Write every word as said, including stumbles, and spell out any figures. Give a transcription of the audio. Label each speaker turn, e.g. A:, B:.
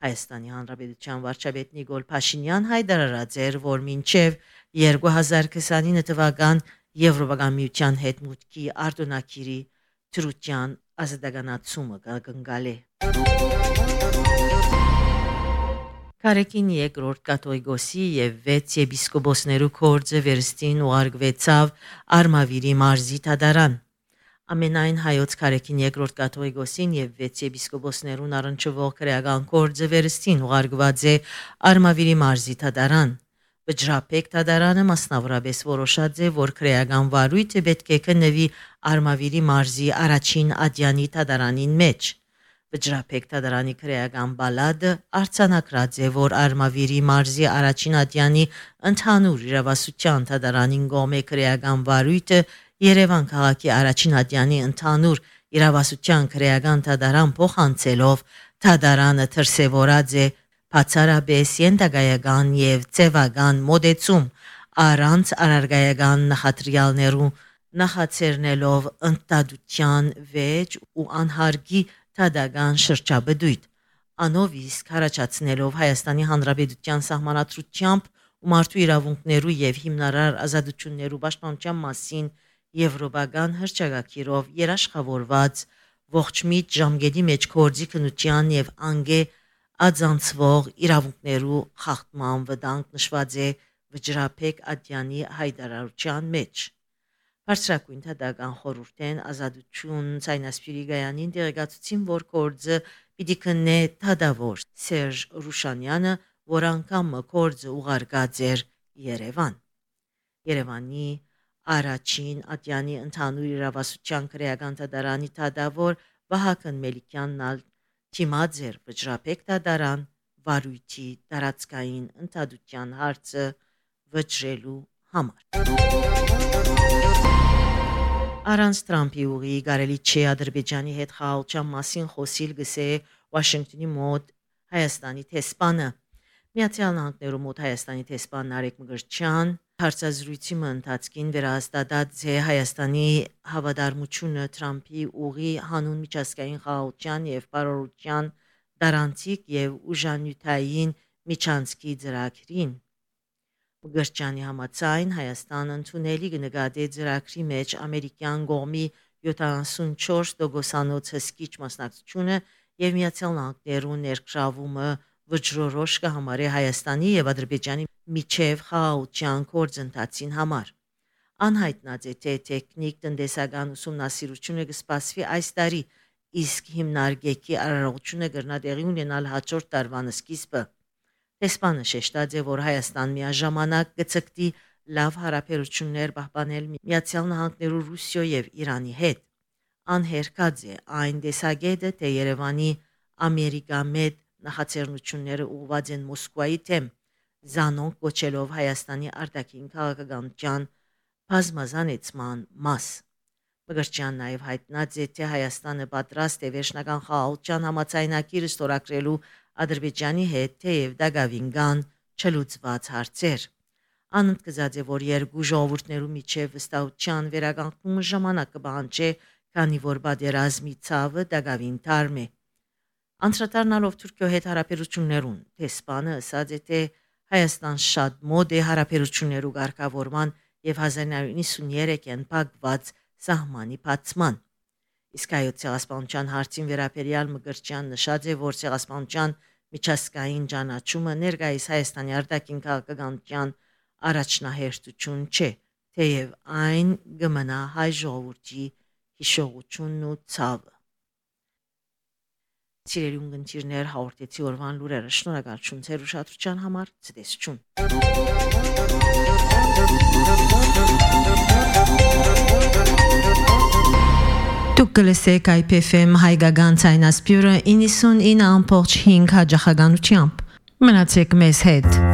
A: Հայաստանի Հանրապետության վարչապետ Նիկոլ Փաշինյան հայտարարած էր, որ մինչև երկու հազար քսանինը թվական Եվրոպական միության հետ մուտքի արտոնակիրի թրության ազատականացումը կգնգալի։ Կարեկին երկրորդ կաթողիկոսի եւ վեց եպիսկոպոսներու կորձը վերստին ուղարկվեցավ Արմավիրի մարզի թադարան։ Ամենայն հայոց Կարեկին երկրորդ կաթողիկոսին եւ վեց եպիսկոպոսներուն առնչվող քրեական կորձը վերստին ուղարկված է Արմավիրի մարզի թադարան։ Վճռապեկ թադարանը մասնավորապես որոշած է, որ քրեական վարույթը պետք է կնվի Արմավիրի մարզի առաջին ադյանի թադարանին մեջ։ Վճռապեկ թադարանի քրեական բալադը արձանագրած է, որ Արմավիրի մարզի առաջին ադյանի ընդհանուր իրավասության թադարանին գոմե քրեական վարույթը Երևան քաղաքի առաջին ադյանի ընդհանուր իրավասության քրեական թադարան փոխանցելով թադարանը դրսևորած է բացառապես ենթակայական եւ ծևական մոդեցում առանց արարգայական նախատրյալներու նախաձեռնելով ընտադության վեճ ու անհարգի թադական շրջաբդույթ անով իսկ հարաճացնելով Հայաստանի Հանրապետության սահմանադրությամբ ու մարդու իրավունքներու եւ հիմնարար ազատություններու պաշտպանության մասին եվրոպական հռչակագիրով երաշխավորված ողջմիտ ժամկետի մեջ կորձի քննության եւ անգե adzանցվող իրավունքներու խախտման վտանգ նշված է Վճռապեկ ադյանի հայտարարության մեջ։ Բարձրակույն թադական խորհուրդեն ազատություն ցայնասպիրի գայանին տեղեկացուցին, որ կորձը պիտի քննե թադավոր Սերժ Ռուշանյանը, որ անգամ կորձը ուղարկած էր Երևան։ Երևանի առաջին ադյանի ընդհանուր իրավասության քրեական թադարանի թադավոր Վահագն Մելիքյանն թիմած էր Վճռապեկ թադարան վարույթի տարածքային ընդհանրության հարցը վճռելու համար։ Առանց Թրամփի ուղի կարելի չէ Ադրբեջանի հետ խաղաղության մասին խոսիլ գսե Վաշինգտոնի մոտ Հայաստանի տեսփանը։ Միացյալ Նահանգներու մոտ Հայաստանի տեսփան Նարեկ Մկրտչյան հարցազրույցի ընթացքին վերահաստատած է Հայաստանի հավատարմությունը Թրամփի ուղի հանուն միջազգային խաղաղության եւ բարօրության դարանցիկ եւ ուժանյութային միջանցքի ծրագրին։ Մկրտչյանի համաձայն Հայաստանը ընդունելի կնկատի ծրագրի մեջ ամերիկյան կողմի յոթանասունչորս տոկոսանոց հսկիչ մասնակցությունը եւ Միացյալ Նահանգներու ներգրավումը վճռորոշ կհամարի Հայաստանի եւ Ադրբեջանի միջև խաղաղության գործընթացին համար։ Անհայտնած է թե տեխնիկ տնտեսական ուսումնասիրությունը կսպասվի այս տարի, իսկ հիմնարկեկի արարողությունը կգրնա տեղի ունենալ հաջորդ տարվան սկիզբը։ Տեսփանը շեշտած է, որ Հայաստան միաժամանակ կցկտի լավ հարաբերություններ պահպանել Միացյալ Նահանգներու Ռուսիո եւ Իրանի հետ։ Անհերքած է այն տեսակետը, թե Երևանի ամերիկամետ նախաձեռնությունները ուղղված են Մոսկվայի թեմ, զանոնք կոչելով Հայաստանի արտաքին քաղաքականության բազմազանեցման մաս։ Մկրտչյան նաև հայտնած է, թե Հայաստանը պատրաստ է վերջնական խաղաղության համաձայնագիր ստորագրելու Ադրբեջանի հետ, թեև դակավին կան չլուծված հարցեր։ Անընդգծած է, որ երկու ժողովուրդներու միջև վստահության վերականգնումը ժամանակ կպահանջի, քանի որ պատերազմի ցավը դակավին թարմ է։ Անդրադառնալով Թուրքիո հետ հարաբերություններուն, տեսփանը ասաց է, թե Հայաստան շատ մոտ է հարաբերություններու ղեկավարման եւ հազար նոյ ինը նիցերեքին փակված սահմանի բացման։ Իսկ հայոց ցեղասպանության հարցին վերաբերյալ Մկրտչյան նշած է, որ ցեղասպանության միջազգային ճանաչումը ներկայիս Հայաստանի արտաքին քաղաքականության առաջնահերթություն չէ, թեև այն կմնա հայ ժողովրդի հիշողությունն ու ցավը։ Սիրելի ունգընտիրներ, հաղորդեցի օրվան լուրերը, շնորհակալություն ձեր ուշադրության համար, ցտեսություն։ Դուք գլսեք I P F M հայկական ցայնասպյուրը իննսուն ինը ամբողջ հինգ հաջախականությամբ։ Մնացեք մեզ հետ։